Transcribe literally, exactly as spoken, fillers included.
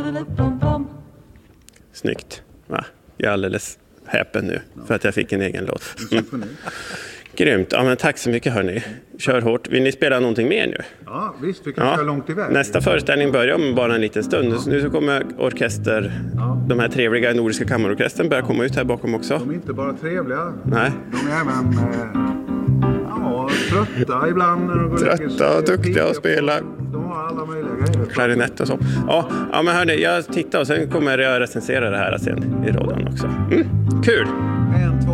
Snyggt, va? Jag är alldeles häpen nu för att jag fick en egen låt. Mm. Grymt, ja, men tack så mycket hörni. Kör hårt. Vill ni spela någonting mer nu? Ja, visst, vi kan ja. köra långt iväg. Nästa föreställning börjar om bara en liten stund. Nu så kommer orkester, ja. de här trevliga nordiska kammarorkestern börjar komma ut här bakom också. De är inte bara trevliga. Nej. De är även eh, ja, trötta ibland. När de trötta och duktiga att spela. De har alla möjliga grejer. Klarinett och så. Ja, ja men hörni, jag tittar och sen kommer jag recensera det här sen i radion också. Mm, kul! En,